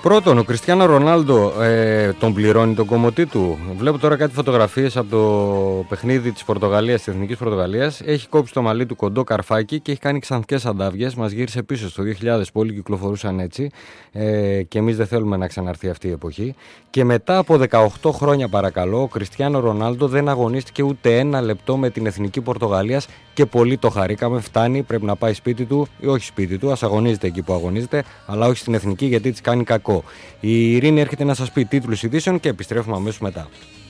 Πρώτον, ο Κριστιάνο Ρονάλντο τον πληρώνει τον κομμωτή του. Βλέπω τώρα κάτι φωτογραφίες από το παιχνίδι της Πορτογαλίας, της Εθνικής Πορτογαλίας. Έχει κόψει το μαλλί του κοντό καρφάκι και έχει κάνει ξανθικές αντάβιες. Μας γύρισε πίσω στο 2000 που όλοι κυκλοφορούσαν έτσι. Και εμείς δεν θέλουμε να ξαναρθεί αυτή η εποχή. Και μετά από 18 χρόνια, παρακαλώ, ο Κριστιάνο Ρονάλντο δεν αγωνίστηκε ούτε ένα λεπτό με την Εθνική Πορτογαλίας και πολύ το χαρήκαμε. Φτάνει, πρέπει να πάει σπίτι του, ή όχι σπίτι του, ας αγωνίζεται εκεί που αγωνίζεται, αλλά όχι στην Εθνική γιατί της κάνει κακό. Η Ειρήνη έρχεται να σας πει τίτλους ειδήσεων και επιστρέφουμε αμέσως μετά.